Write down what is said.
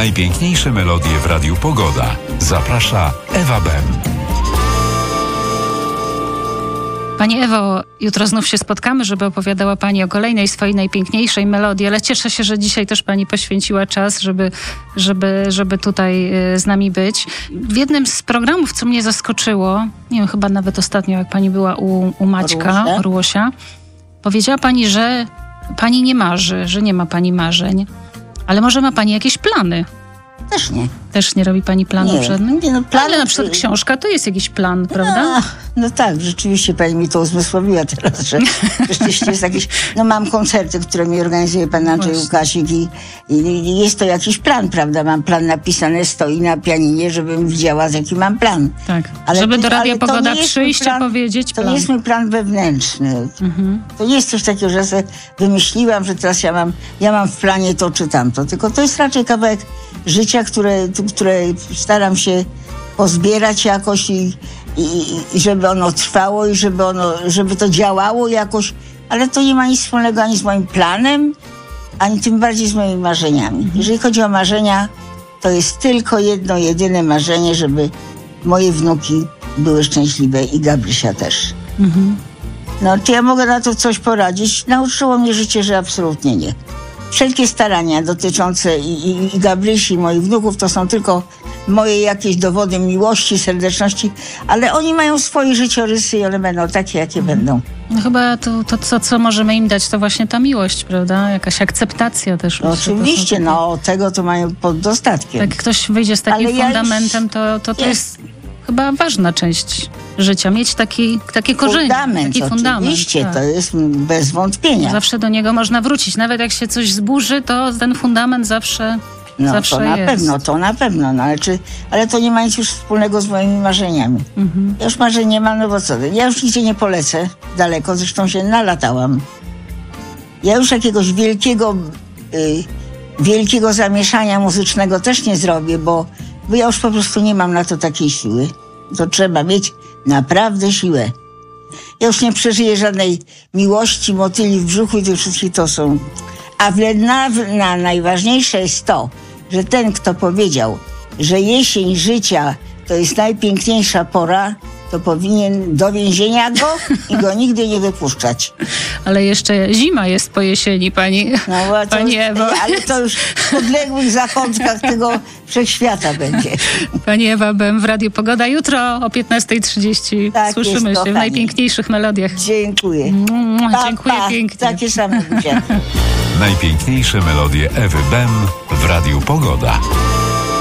Najpiękniejsze melodie w Radiu Pogoda. Zaprasza Ewa Bem. Pani Ewo, jutro znów się spotkamy, żeby opowiadała Pani o kolejnej swojej najpiękniejszej melodii, ale cieszę się, że dzisiaj też Pani poświęciła czas, żeby tutaj z nami być. W jednym z programów, co mnie zaskoczyło, nie wiem, chyba nawet ostatnio, jak Pani była u Maćka Orłosia, powiedziała Pani, że Pani nie marzy, że nie ma Pani marzeń, ale może ma Pani jakieś plany. Też nie. Też nie robi Pani planów żadnych? No, ale na przykład książka to jest jakiś plan, prawda? No tak, rzeczywiście Pani mi to uzmysłowiła teraz, że rzeczywiście jest jakiś... No mam koncerty, które mi organizuje Pan Andrzej Łukasik i jest to jakiś plan, prawda? Mam plan napisany, stoi na pianinie, żebym widziała, jaki mam plan. Tak, ale żeby do Radia Pogoda przyjść i powiedzieć plan. To nie jest mój plan wewnętrzny. To nie jest coś takiego, że sobie wymyśliłam, że teraz ja mam w planie to czy tamto, tylko to jest raczej kawałek życia, które staram się pozbierać jakoś i żeby ono trwało i żeby to działało jakoś, ale to nie ma nic wspólnego ani z moim planem, ani tym bardziej z moimi marzeniami. Jeżeli chodzi o marzenia, to jest tylko jedno, jedyne marzenie, żeby moje wnuki były szczęśliwe i Gabrysia też. No, czy ja mogę na to coś poradzić? Nauczyło mnie życie, że absolutnie nie. Wszelkie starania dotyczące i Gabrysi, i moich wnuków, to są tylko moje jakieś dowody miłości, serdeczności, ale oni mają swoje życiorysy i one będą takie, jakie będą. No chyba to, co możemy im dać, to właśnie ta miłość, prawda? Jakaś akceptacja też. No oczywiście, tego to mają pod dostatkiem. Jak ktoś wyjdzie z takim fundamentem, to jest chyba ważna część życia. Mieć takie korzenie. Fundament. Oczywiście, tak. To jest bez wątpienia. Zawsze do niego można wrócić. Nawet jak się coś zburzy, to ten fundament zawsze to na pewno. No, ale to nie ma nic już wspólnego z moimi marzeniami. Ja już marzeń nie mam, no bo co? Ja już nigdzie nie polecę daleko, zresztą się nalatałam. Ja już jakiegoś wielkiego zamieszania muzycznego też nie zrobię, bo ja już po prostu nie mam na to takiej siły. To trzeba mieć naprawdę siłę. Ja już nie przeżyję żadnej miłości, motyli w brzuchu i tych wszystkich to są. A najważniejsze jest to, że ten, kto powiedział, że jesień życia to jest najpiękniejsza pora, to powinien do więzienia go i go nigdy nie wypuszczać. Ale jeszcze zima jest po jesieni, pani Ewo. Ale to już w odległych zakątkach tego wszechświata będzie. Pani Ewa Bem w Radiu Pogoda. Jutro o 15:30 słyszymy się w najpiękniejszych melodiach. Dziękuję. Dziękuję pięknie. Takie same buziaki. Najpiękniejsze melodie Ewy Bem w Radiu Pogoda.